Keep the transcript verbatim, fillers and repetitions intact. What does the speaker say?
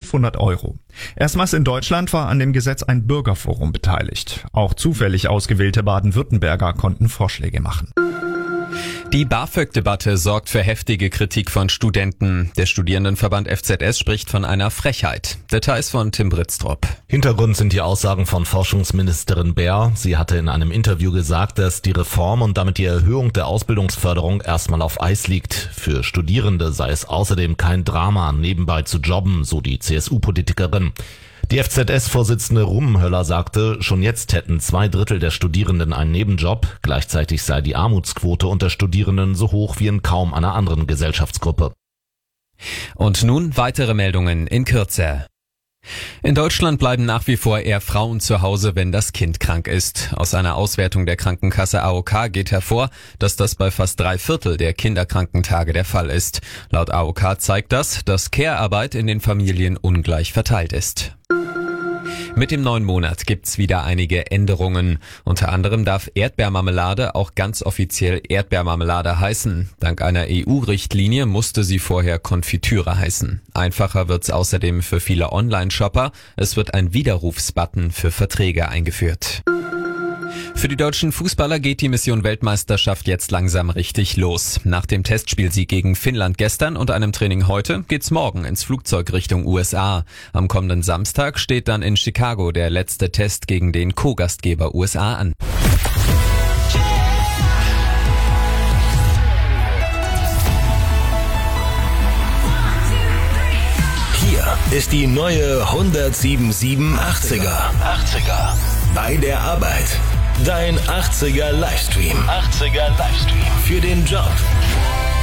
fünfhundert Euro. Erstmals in Deutschland war an dem Gesetz ein Bürgerforum beteiligt. Auch zufällig ausgewählte Baden-Württemberger konnten Vorschläge machen. Die BAföG-Debatte sorgt für heftige Kritik von Studenten. Der Studierendenverband F Z S spricht von einer Frechheit. Details von Tim Britztrup. Hintergrund sind die Aussagen von Forschungsministerin Baer. Sie hatte in einem Interview gesagt, dass die Reform und damit die Erhöhung der Ausbildungsförderung erstmal auf Eis liegt. Für Studierende sei es außerdem kein Drama, nebenbei zu jobben, so die C S U-Politikerin. Die F Z S-Vorsitzende Rummenhöller sagte, schon jetzt hätten zwei Drittel der Studierenden einen Nebenjob. Gleichzeitig sei die Armutsquote unter Studierenden so hoch wie in kaum einer anderen Gesellschaftsgruppe. Und nun weitere Meldungen in Kürze. In Deutschland bleiben nach wie vor eher Frauen zu Hause, wenn das Kind krank ist. Aus einer Auswertung der Krankenkasse A O K geht hervor, dass das bei fast drei Viertel der Kinderkrankentage der Fall ist. Laut A O K zeigt das, dass Care-Arbeit in den Familien ungleich verteilt ist. Mit dem neuen Monat gibt's wieder einige Änderungen. Unter anderem darf Erdbeermarmelade auch ganz offiziell Erdbeermarmelade heißen. Dank einer E U-Richtlinie musste sie vorher Konfitüre heißen. Einfacher wird's außerdem für viele Online-Shopper. Es wird ein Widerrufsbutton für Verträge eingeführt. Für die deutschen Fußballer geht die Mission Weltmeisterschaft jetzt langsam richtig los. Nach dem Testspielsieg gegen Finnland gestern und einem Training heute geht's morgen ins Flugzeug Richtung U S A. Am kommenden Samstag steht dann in Chicago der letzte Test gegen den Co-Gastgeber U S A an. Hier ist die neue hundertsieben Komma sieben achtziger. Bei der Arbeit. Dein achtziger Livestream. achtziger Livestream. Für den Job.